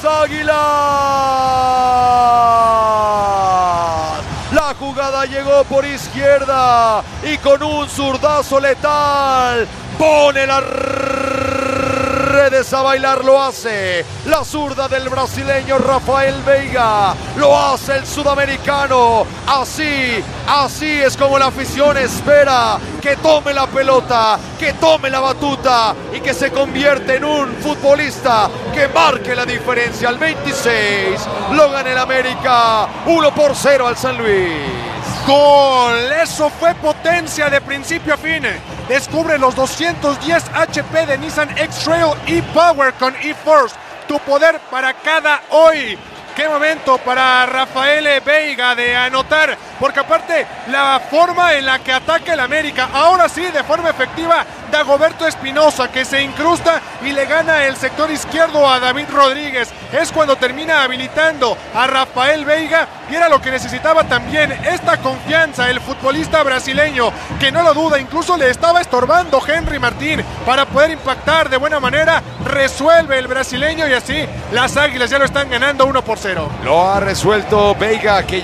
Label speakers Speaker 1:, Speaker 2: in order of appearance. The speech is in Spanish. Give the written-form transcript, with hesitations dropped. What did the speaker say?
Speaker 1: Águilas. La jugada llegó por izquierda y con un zurdazo letal pone las redes a bailar, lo hace la zurda del brasileño Rafael Veiga, lo hace el sudamericano. Así es como la afición espera que tome la pelota, que tome la batuta y que se convierte en un futbolista que marque la diferencia. Al 26 lo gana el América 1-0 al San Luis.
Speaker 2: ¡Gol! Eso fue potencia de principio a fin. Descubre los 210 HP de Nissan X-Trail e-Power con e-Force. Tu poder para cada hoy. ¡Qué momento para Rafael Veiga de anotar! Porque aparte, la forma en la que ataca el América, ahora sí, de forma efectiva, Dagoberto Espinosa, que se incrusta y le gana el sector izquierdo a David Rodríguez. Es cuando termina habilitando a Rafael Veiga, y era lo que necesitaba también, esta confianza, el futbolista brasileño, que no lo duda, incluso le estaba estorbando Henry Martín para poder impactar de buena manera. Resuelve el brasileño y así las Águilas ya lo están ganando 1-0.
Speaker 1: Lo ha resuelto Veiga, que